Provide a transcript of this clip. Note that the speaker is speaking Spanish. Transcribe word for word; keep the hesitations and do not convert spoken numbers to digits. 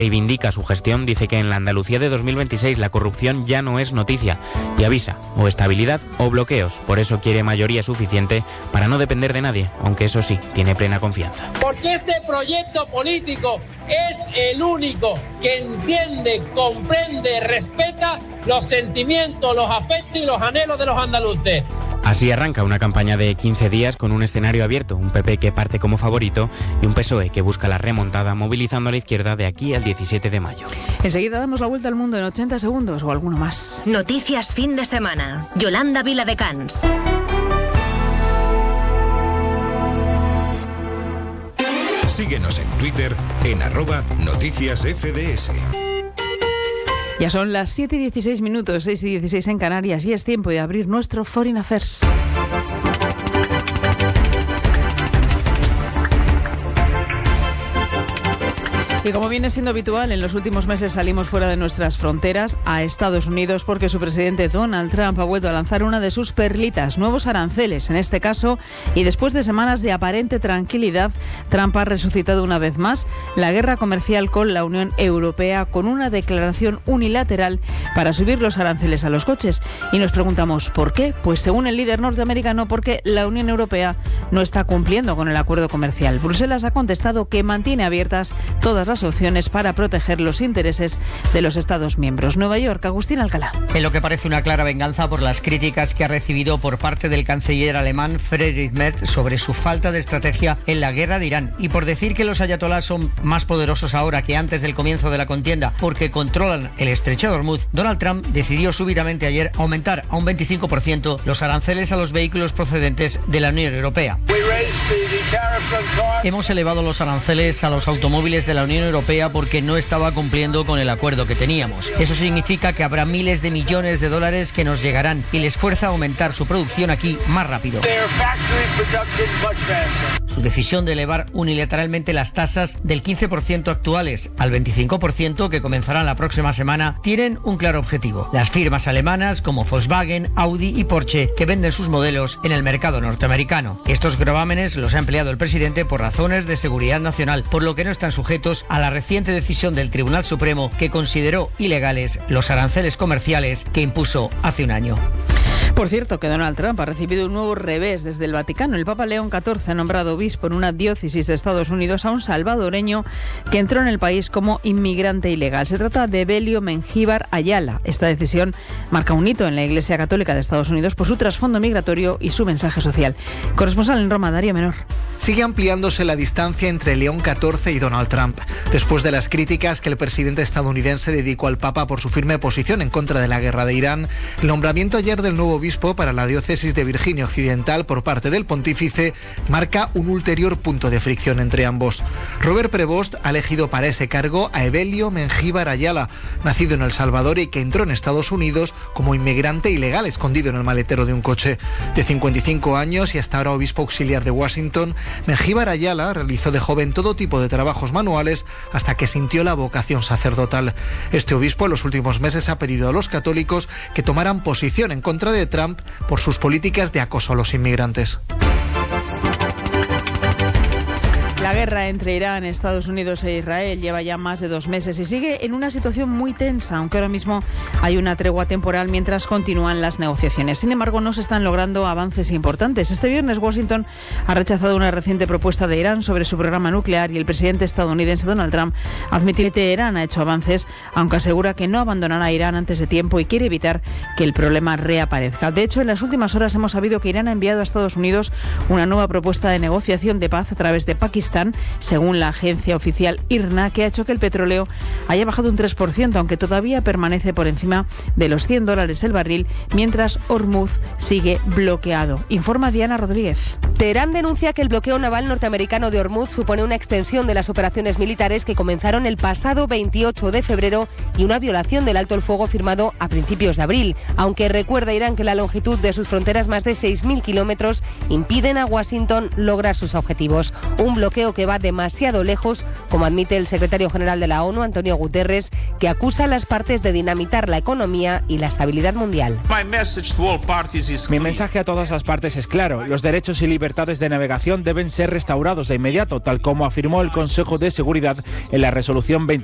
reivindica su gestión, dice que en la Andalucía de dos mil veintiséis la corrupción ya no es noticia y avisa o estabilidad o bloqueos. Por eso quiere mayoría suficiente para no depender de nadie, aunque eso sí, tiene plena confianza. Porque este proyecto político es el único que entiende, comprende, respeta los sentimientos, los afectos y los anhelos de los andaluces. Así arranca una campaña de quince días con un escenario abierto, un P P que parte como favorito y un P S O E que busca la remontada movilizando a la izquierda de aquí al diecisiete de mayo. Enseguida damos la vuelta al mundo en ochenta segundos o alguno más. Noticias fin de semana. Yolanda Viladecans. Síguenos en Twitter en arroba noticias F D S. Ya son las siete y dieciséis minutos, seis y dieciséis en Canarias, y es tiempo de abrir nuestro Foreign Affairs. Y como viene siendo habitual, en los últimos meses salimos fuera de nuestras fronteras a Estados Unidos porque su presidente Donald Trump ha vuelto a lanzar una de sus perlitas, nuevos aranceles en este caso, y después de semanas de aparente tranquilidad, Trump ha resucitado una vez más la guerra comercial con la Unión Europea con una declaración unilateral para subir los aranceles a los coches. Y nos preguntamos ¿por qué? Pues según el líder norteamericano, porque la Unión Europea no está cumpliendo con el acuerdo comercial. Bruselas ha contestado que mantiene abiertas todas las opciones para proteger los intereses de los Estados miembros. Nueva York, Agustín Alcalá. En lo que parece una clara venganza por las críticas que ha recibido por parte del canciller alemán Friedrich Merz sobre su falta de estrategia en la guerra de Irán y por decir que los ayatolás son más poderosos ahora que antes del comienzo de la contienda porque controlan el estrecho de Hormuz, Donald Trump decidió súbitamente ayer aumentar a un veinticinco por ciento los aranceles a los vehículos procedentes de la Unión Europea. Hemos elevado los aranceles a los automóviles de la Unión Europea porque no estaba cumpliendo con el acuerdo que teníamos. Eso significa que habrá miles de millones de dólares que nos llegarán y les fuerza a aumentar su producción aquí más rápido. Su decisión de elevar unilateralmente las tasas del quince por ciento actuales al veinticinco por ciento que comenzarán la próxima semana tienen un claro objetivo. Las firmas alemanas como Volkswagen, Audi y Porsche que venden sus modelos en el mercado norteamericano. Estos gravámenes los ha empleado el presidente por razones de seguridad nacional, por lo que no están sujetos a la reciente decisión del Tribunal Supremo que consideró ilegales los aranceles comerciales que impuso hace un año. Por cierto, que Donald Trump ha recibido un nuevo revés desde el Vaticano. El Papa León catorce ha nombrado obispo en una diócesis de Estados Unidos a un salvadoreño que entró en el país como inmigrante ilegal. Se trata de Evelio Mengíbar Ayala. Esta decisión marca un hito en la Iglesia Católica de Estados Unidos por su trasfondo migratorio y su mensaje social. Corresponsal en Roma, Darío Menor. Sigue ampliándose la distancia entre León catorce y Donald Trump, después de las críticas que el presidente estadounidense dedicó al Papa por su firme posición en contra de la guerra de Irán. El nombramiento ayer del nuevo obispo para la diócesis de Virginia Occidental por parte del pontífice marca un ulterior punto de fricción entre ambos. Robert Prevost ha elegido para ese cargo a Evelio Mengíbar Ayala, nacido en El Salvador y que entró en Estados Unidos como inmigrante ilegal escondido en el maletero de un coche. De cincuenta y cinco años y hasta ahora obispo auxiliar de Washington, Mengíbar Ayala realizó de joven todo tipo de trabajos manuales hasta que sintió la vocación sacerdotal. Este obispo en los últimos meses ha pedido a los católicos que tomaran posición en contra de Trump por sus políticas de acoso a los inmigrantes. La guerra entre Irán, Estados Unidos e Israel lleva ya más de dos meses y sigue en una situación muy tensa, aunque ahora mismo hay una tregua temporal mientras continúan las negociaciones. Sin embargo, no se están logrando avances importantes. Este viernes Washington ha rechazado una reciente propuesta de Irán sobre su programa nuclear y el presidente estadounidense Donald Trump admite que Teherán ha hecho avances, aunque asegura que no abandonará a Irán antes de tiempo y quiere evitar que el problema reaparezca. De hecho, en las últimas horas hemos sabido que Irán ha enviado a Estados Unidos una nueva propuesta de negociación de paz a través de Pakistán, según la agencia oficial I R N A, que ha hecho que el petróleo haya bajado un tres por ciento, aunque todavía permanece por encima de los cien dólares el barril, mientras Hormuz sigue bloqueado. Informa Diana Rodríguez. Teherán denuncia que el bloqueo naval norteamericano de Hormuz supone una extensión de las operaciones militares que comenzaron el pasado veintiocho de febrero y una violación del alto el fuego firmado a principios de abril, aunque recuerda Irán que la longitud de sus fronteras, más de seis mil kilómetros, impiden a Washington lograr sus objetivos. Un bloqueo que va demasiado lejos, como admite el secretario general de la ONU, Antonio Guterres, que acusa a las partes de dinamitar la economía y la estabilidad mundial. Mi mensaje a todas las partes es claro. Los derechos y libertades de navegación deben ser restaurados de inmediato, tal como afirmó el Consejo de Seguridad en la resolución veinte